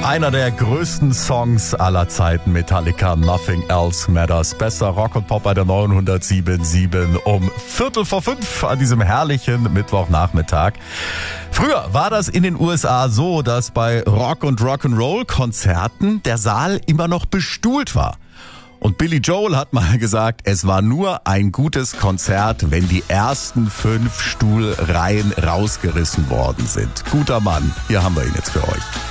Einer der größten Songs aller Zeiten, Metallica, Nothing Else Matters. Bester Rock und Pop bei der 907.7 um 4:45 an diesem herrlichen Mittwochnachmittag. Früher war das in den USA so, dass bei Rock- und Rock'n'Roll-Konzerten der Saal immer noch bestuhlt war. Und Billy Joel hat mal gesagt, es war nur ein gutes Konzert, wenn die ersten 5 Stuhlreihen rausgerissen worden sind. Guter Mann, hier haben wir ihn jetzt für euch.